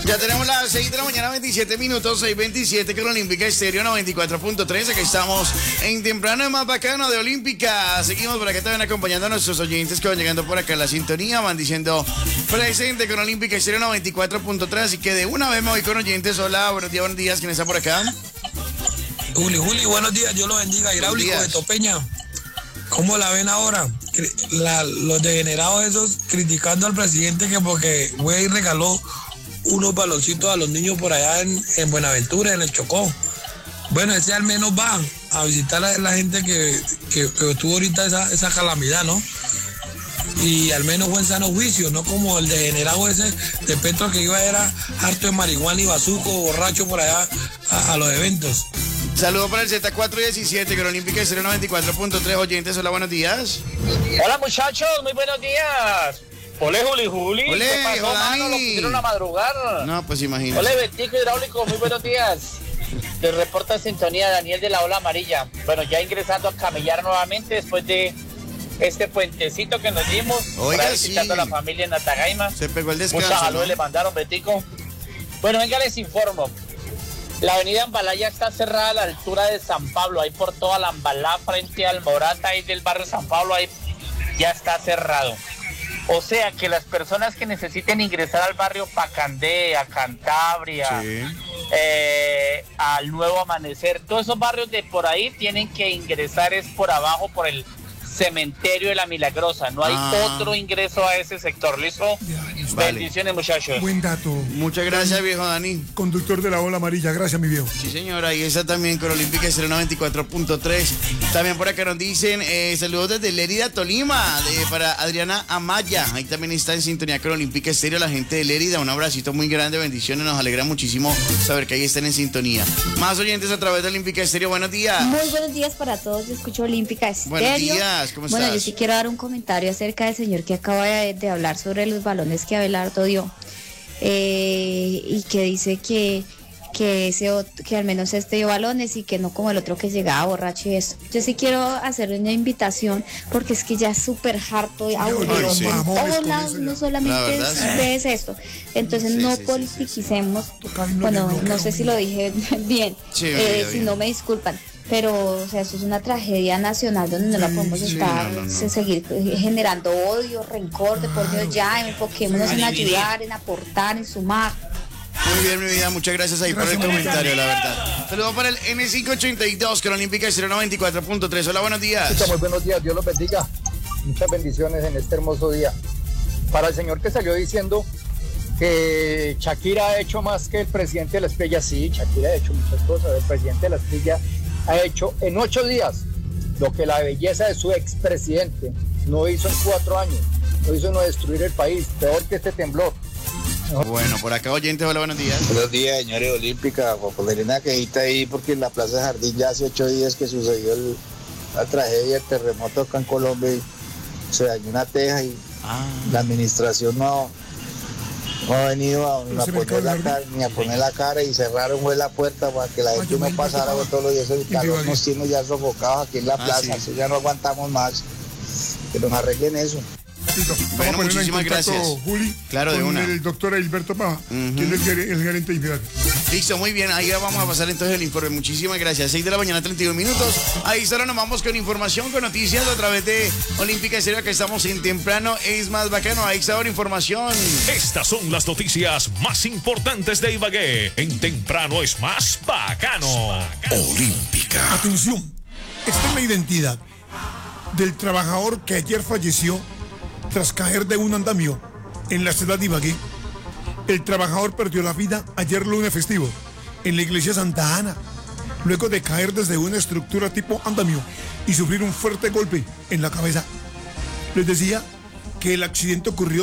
Ya tenemos las 6 de la mañana, 27 minutos, 6:27 con Olímpica Estéreo 94.3. Aquí estamos en temprano, es más bacano de Olímpica. Seguimos por acá también acompañando a nuestros oyentes que van llegando por acá a la sintonía. Van diciendo presente con Olímpica Estéreo 94.3. Así que de una vez me voy con oyentes. Hola, buenos días. ¿Quién está por acá? Juli, buenos días. Dios lo bendiga. Hidráulico de Topeña. ¿Cómo la ven ahora? Los degenerados esos criticando al presidente que porque güey regaló unos baloncitos a los niños por allá en Buenaventura, en el Chocó. Bueno, ese al menos va a visitar a la gente que tuvo ahorita esa calamidad, ¿no? Y al menos fue en sano juicio, no como el degenerado ese de Petro que iba era harto de marihuana y bazuco, borracho por allá a los eventos. Saludos para el Z417 con Olímpica Estéreo 94.3. Oyentes, hola, buenos días. Hola muchachos, muy buenos días. Ole, Juli. Ole, ¿Qué pasó, mano? ¿Lo pusieron a madrugar? No, pues imagínate. Ole, Betico Hidráulico, muy buenos días. Les reporta sintonía Daniel de la Ola Amarilla. Bueno, ya ingresando a camellar nuevamente después de este puentecito que nos dimos. Oiga, visitando sí. a la familia en Natagaima. Se pegó el descanso, Muchas saludos ¿no? le mandaron, Betico. Bueno, venga, les informo. La avenida Ambalaya está cerrada a la altura de San Pablo, ahí por toda la Ambalá, frente al Morata, ahí del barrio San Pablo, ahí ya está cerrado. O sea que las personas que necesiten ingresar al barrio Pacandé, a Cantabria, Sí. al Nuevo Amanecer, todos esos barrios de por ahí tienen que ingresar es por abajo, por el cementerio de la Milagrosa. No hay otro ingreso a ese sector, ¿listo? Vale. Bendiciones, muchachos. Buen dato. Muchas gracias, viejo Dani. Conductor de la Ola Amarilla, gracias, mi viejo. Sí, señora, y esa también con Olímpica Estéreo 94.3. También por acá nos dicen saludos desde Lérida, Tolima, para Adriana Amaya. Ahí también está en sintonía con Olímpica Estéreo la gente de Lérida. Un abracito muy grande, bendiciones. Nos alegra muchísimo saber que ahí están en sintonía. Más oyentes a través de Olímpica Estéreo. Buenos días. Muy buenos días para todos. Yo escucho Olímpica Estéreo. Buenos días, ¿cómo estás? Bueno, yo sí quiero dar un comentario acerca del señor que acaba de hablar sobre los balones que Abelardo dio. Y que dice que al menos este dio balones y que no como el otro que llegaba borracho y eso. Yo sí quiero hacer una invitación porque es que ya es súper harto y aburrido. Ay, sí. En Vamos, todos con lados eso ya. no solamente La verdad, sí. es esto. Entonces Sí, no sí, politicicemos. Tocarlo Bueno, bien, no sé si lo dije bien. Sí, Si bien. no me disculpan. Pero, o sea, eso es una tragedia nacional donde no la podemos sí, estar, no. seguir generando odio, rencor, de por Dios, ya, enfoquémonos en ayudar, en aportar, en sumar. Muy bien, mi vida, muchas gracias ahí por el comentario, la verdad. Saludos para el N582 con Olímpica Estéreo 94.3. Hola, buenos días. Muy buenos días, Dios los bendiga. Muchas bendiciones en este hermoso día. Para el señor que salió diciendo que Shakira ha hecho más que el presidente de la Estrella, sí, Shakira ha hecho muchas cosas. El presidente de la Estrella ha hecho en 8 días lo que la belleza de su expresidente no hizo en 4 años. No hizo no destruir el país, peor que este temblor. Bueno, por acá oyentes, hola, buenos días. Buenos días, señores Olímpica. Por poner una quejita ahí, porque en la Plaza Jardín ya hace 8 días que sucedió la tragedia, el terremoto acá en Colombia, y se dañó una teja y la administración no ha venido ni a poner la cara y cerraron fue la puerta para que la gente no pasara por todo y eso, el calor nos tiene ya sofocados aquí en la plaza, sí. así ya no aguantamos más, que nos arreglen eso. Bueno, Vamos a ponerla en muchísimas contacto, gracias. Juli, Claro, de con una. el doctor Hilberto Paja, que es el gerente de Infidad. Listo, muy bien, ahí vamos a pasar entonces el informe. Muchísimas gracias. 6 de la mañana, 31 minutos. Ahí solo nos vamos con información, con noticias a través de Olímpica Estéreo, que estamos en temprano. Es más bacano, ahí está ahora información. Estas son las noticias más importantes de Ibagué. En temprano es más bacano. Olímpica. Atención, esta es la identidad del trabajador que ayer falleció tras caer de un andamio en la ciudad de Ibagué. El trabajador perdió la vida ayer lunes festivo en la iglesia Santa Ana, luego de caer desde una estructura tipo andamio y sufrir un fuerte golpe en la cabeza. Les decía que el accidente ocurrió